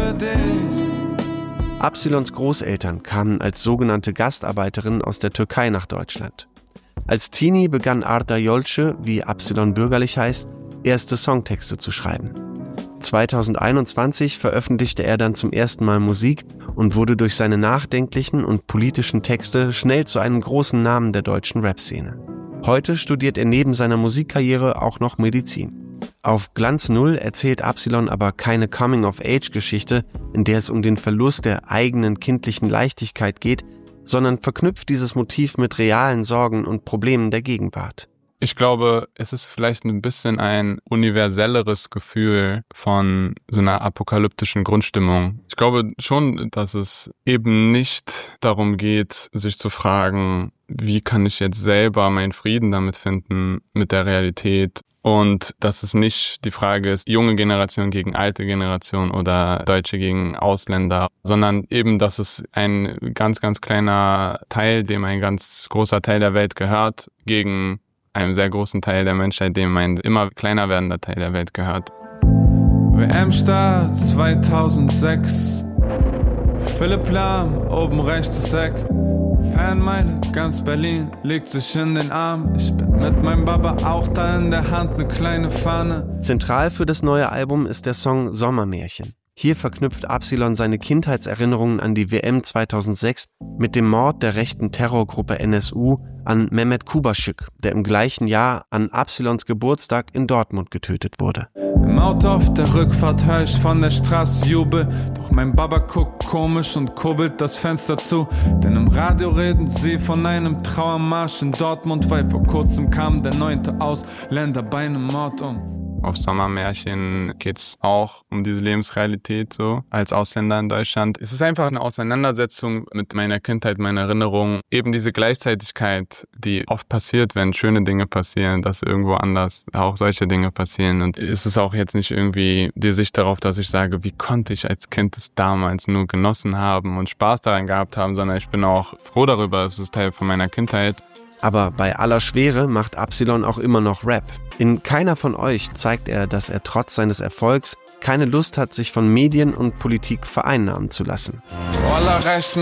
für dich. Absilons Großeltern kamen als sogenannte Gastarbeiterinnen aus der Türkei nach Deutschland. Als Teenie begann Arda Yolce, wie Absilon bürgerlich heißt, erste Songtexte zu schreiben. 2021 veröffentlichte er dann zum ersten Mal Musik und wurde durch seine nachdenklichen und politischen Texte schnell zu einem großen Namen der deutschen Rap-Szene. Heute studiert er neben seiner Musikkarriere auch noch Medizin. Auf Glanz Null erzählt Absilon aber keine Coming-of-Age-Geschichte, in der es um den Verlust der eigenen kindlichen Leichtigkeit geht, sondern verknüpft dieses Motiv mit realen Sorgen und Problemen der Gegenwart. Ich glaube, es ist vielleicht ein bisschen ein universelleres Gefühl von so einer apokalyptischen Grundstimmung. Ich glaube schon, dass es eben nicht darum geht, sich zu fragen, wie kann ich jetzt selber meinen Frieden damit finden, mit der Realität. Und dass es nicht die Frage ist, junge Generation gegen alte Generation oder Deutsche gegen Ausländer, sondern eben, dass es ein ganz, ganz kleiner Teil, dem ein ganz großer Teil der Welt gehört, gegen einem sehr großen Teil der Menschheit, dem ein immer kleiner werdender Teil der Welt gehört. WM-Start 2006. Philipp Lahm, oben rechtes Eck. Fanmeile, ganz Berlin legt sich in den Arm. Ich bin mit meinem Baba auch da, in der Hand eine kleine Fahne. Zentral für das neue Album ist der Song Sommermärchen. Hier verknüpft Absilon seine Kindheitserinnerungen an die WM 2006 mit dem Mord der rechten Terrorgruppe NSU an Mehmet Kubaschik, der im gleichen Jahr an Absilons Geburtstag in Dortmund getötet wurde. Im Auto auf der Rückfahrt hör ich von der Straße Jubel, doch mein Baba guckt komisch und kurbelt das Fenster zu, denn im Radio reden sie von einem Trauermarsch in Dortmund, weil vor kurzem kam der 9. Ausländer bei einem Mord um. Auf Sommermärchen geht's auch um diese Lebensrealität so als Ausländer in Deutschland. Es ist einfach eine Auseinandersetzung mit meiner Kindheit, meiner Erinnerung. Eben diese Gleichzeitigkeit, die oft passiert, wenn schöne Dinge passieren, dass irgendwo anders auch solche Dinge passieren. Und es ist auch jetzt nicht irgendwie die Sicht darauf, dass ich sage, wie konnte ich als Kind das damals nur genossen haben und Spaß daran gehabt haben, sondern ich bin auch froh darüber, es ist Teil von meiner Kindheit. Aber bei aller Schwere macht Absilon auch immer noch Rap. In Keiner von euch zeigt er, dass er trotz seines Erfolgs keine Lust hat, sich von Medien und Politik vereinnahmen zu lassen.